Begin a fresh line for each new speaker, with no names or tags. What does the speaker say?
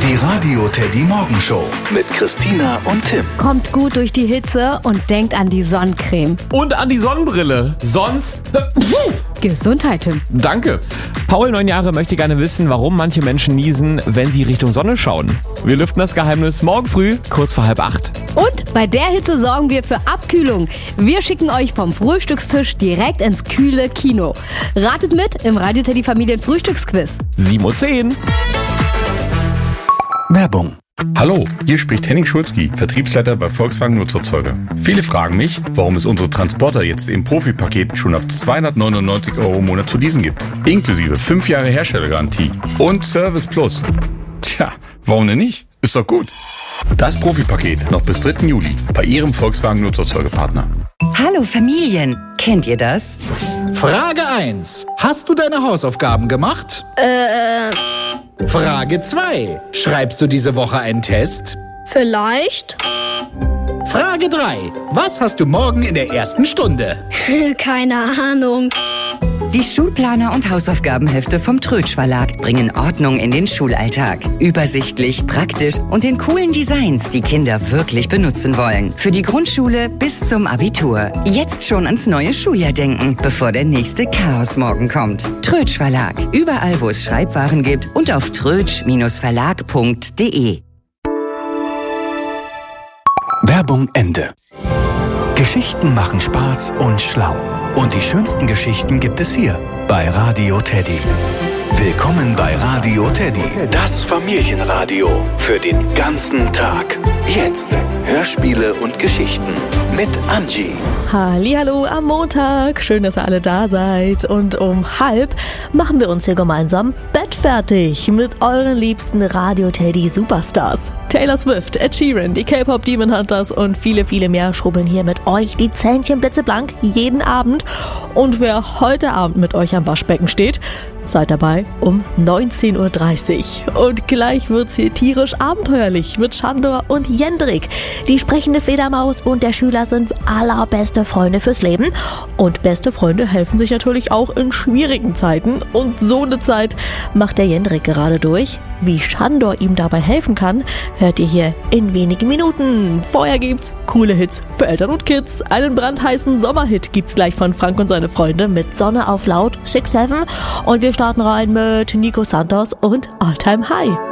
Die Radio Teddy Morgenshow mit Christina und Tim.
Kommt gut durch die Hitze und denkt an die Sonnencreme.
Und an die Sonnenbrille. Sonst...
Gesundheit, Tim.
Danke. Paul, 9 Jahre, möchte gerne wissen, warum manche Menschen niesen, wenn sie Richtung Sonne schauen. Wir lüften das Geheimnis morgen früh, kurz vor 7:30.
Und bei der Hitze sorgen wir für Abkühlung. Wir schicken euch vom Frühstückstisch direkt ins kühle Kino. Ratet mit im Radio Teddy Familien Frühstücksquiz.
7:10 Uhr.
Werbung.
Hallo, hier spricht Henning Schulzki, Vertriebsleiter bei Volkswagen Nutzerzeuger. Viele fragen mich, warum es unsere Transporter jetzt im Profipaket schon ab 299 € im Monat zu leasen gibt. Inklusive 5 Jahre Herstellergarantie und Service Plus. Tja, warum denn nicht? Ist doch gut. Das Profipaket noch bis 3. Juli bei Ihrem Volkswagen Nutzerzeugerpartner.
Hallo Familien, kennt ihr das?
Frage 1. Hast du deine Hausaufgaben gemacht? Frage 2. Schreibst du diese Woche einen Test?
Vielleicht.
Frage 3. Was hast du morgen in der ersten Stunde?
Keine Ahnung.
Die Schulplaner und Hausaufgabenhefte vom Trötsch Verlag bringen Ordnung in den Schulalltag. Übersichtlich, praktisch und in coolen Designs, die Kinder wirklich benutzen wollen. Für die Grundschule bis zum Abitur. Jetzt schon ans neue Schuljahr denken, bevor der nächste Chaosmorgen kommt. Trötsch Verlag. Überall, wo es Schreibwaren gibt und auf trötsch-verlag.de.
Werbung Ende. Geschichten machen Spaß und schlau. Und die schönsten Geschichten gibt es hier bei Radio Teddy. Willkommen bei Radio Teddy, das Familienradio für den ganzen Tag. Jetzt Hörspiele und Geschichten mit Angie.
Hallihallo am Montag, schön, dass ihr alle da seid. Und um 12:30 machen wir uns hier gemeinsam bettfertig mit euren liebsten Radio Teddy Superstars. Taylor Swift, Ed Sheeran, die K-Pop Demon Hunters und viele, viele mehr schrubbeln hier mit euch die Zähnchen blitzeblank jeden Abend. Und wer heute Abend mit euch am Waschbecken steht, seid dabei um 19:30 Uhr. Und gleich wird's hier tierisch abenteuerlich mit Shandor und Jendrik. Die sprechende Fledermaus und der Schüler sind allerbeste Freunde fürs Leben. Und beste Freunde helfen sich natürlich auch in schwierigen Zeiten. Und so eine Zeit macht der Jendrik gerade durch. Wie Shandor ihm dabei helfen kann, hört ihr hier in wenigen Minuten. Vorher gibt's coole Hits für Eltern und Kids. Einen brandheißen Sommerhit gibt's gleich von Frank und seine Freunde mit Sonne auf laut 6-7. Und wir starten rein mit Nico Santos und All Time High.